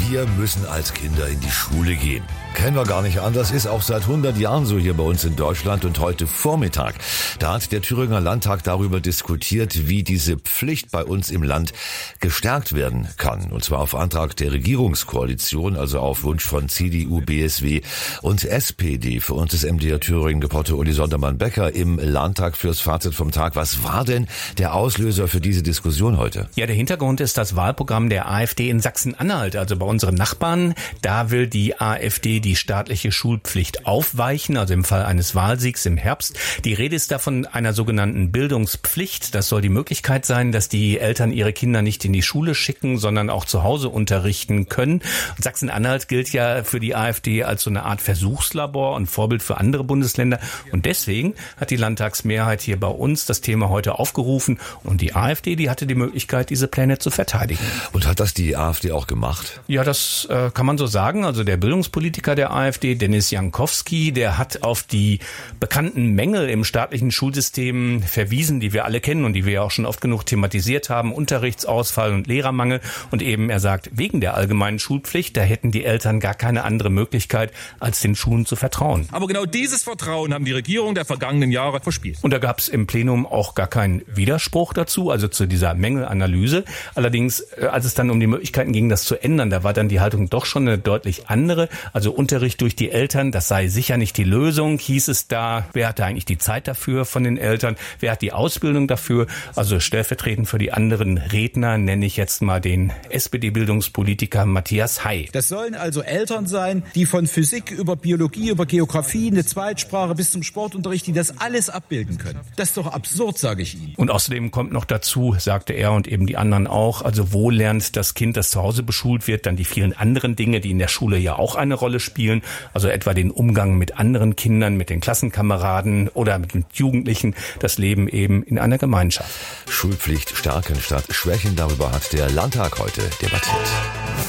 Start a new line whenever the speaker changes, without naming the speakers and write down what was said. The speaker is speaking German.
Wir müssen als Kinder in die Schule gehen. Kennen wir gar nicht anders, ist auch seit 100 Jahren so hier bei uns in Deutschland. Und heute Vormittag, da hat der Thüringer Landtag darüber diskutiert, wie diese Pflicht bei uns im Land gestärkt werden kann. Und zwar auf Antrag der Regierungskoalition, also auf Wunsch von CDU, BSW und SPD. Für uns ist MDR Thüringen-Reporter Uli Sondermann-Becker im Landtag fürs Fazit vom Tag. Was war denn der Auslöser für diese Diskussion heute?
Ja, der Hintergrund ist das Wahlprogramm der AfD in Sachsen-Anhalt, also bei unseren Nachbarn. Da will die AfD die staatliche Schulpflicht aufweichen, also im Fall eines Wahlsiegs im Herbst. Die Rede ist da von einer sogenannten Bildungspflicht. Das soll die Möglichkeit sein, dass die Eltern ihre Kinder nicht in die Schule schicken, sondern auch zu Hause unterrichten können. Und Sachsen-Anhalt gilt ja für die AfD als so eine Art Versuchslabor und Vorbild für andere Bundesländer. Und deswegen hat die Landtagsmehrheit hier bei uns das Thema heute aufgerufen. Und die AfD, die hatte die Möglichkeit, diese Pläne zu verteidigen.
Und hat das die AfD auch gemacht?
Ja, das kann man so sagen. Also der Bildungspolitiker der AfD, Dennis Jankowski, der hat auf die bekannten Mängel im staatlichen Schulsystem verwiesen, die wir alle kennen und die wir ja auch schon oft genug thematisiert haben, Unterrichtsausfall und Lehrermangel. Und eben, er sagt, wegen der allgemeinen Schulpflicht, da hätten die Eltern gar keine andere Möglichkeit, als den Schulen zu vertrauen.
Aber genau dieses Vertrauen haben die Regierungen der vergangenen Jahre verspielt.
Und da gab es im Plenum auch gar keinen Widerspruch dazu, also zu dieser Mängelanalyse. Allerdings, als es dann um die Möglichkeiten ging, das zu ändern, da war dann die Haltung doch schon eine deutlich andere. Also Unterricht durch die Eltern, das sei sicher nicht die Lösung, hieß es da. Wer hatte eigentlich die Zeit dafür von den Eltern? Wer hat die Ausbildung dafür? Also stellvertretend für die anderen Redner nenne ich jetzt mal den SPD-Bildungspolitiker Matthias Hay.
Das sollen also Eltern sein, die von Physik über Biologie, über Geografie, eine Zweitsprache bis zum Sportunterricht, die das alles abbilden können. Das ist doch absurd, sage ich Ihnen.
Und außerdem kommt noch dazu, sagte er und eben die anderen auch, also wo lernt das Kind, das zu Hause beschult wird, dann die vielen anderen Dinge, die in der Schule ja auch eine Rolle spielen, also etwa den Umgang mit anderen Kindern, mit den Klassenkameraden oder mit Jugendlichen, das Leben eben in einer Gemeinschaft.
Schulpflicht stärken statt schwächen, darüber hat der Landtag heute debattiert.